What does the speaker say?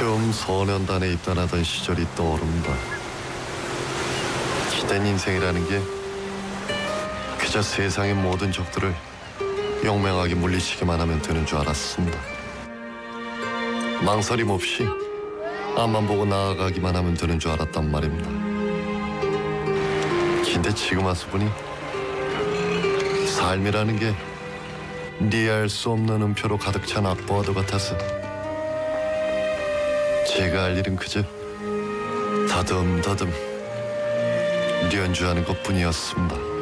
처음 소년단에 입단하던 시절이 떠오른다. 기댄 인생이라는 게 그저 세상의 모든 적들을 용맹하게 물리치기만 하면 되는 줄 알았습니다. 망설임 없이 앞만 보고 나아가기만 하면 되는 줄 알았단 말입니다. 근데 지금 와서 보니 삶이라는 게 이해할 수 없는 음표로 가득 찬 악보와도 같아서 제가 할 일은 그저 더듬더듬 연주하는 것뿐이었습니다.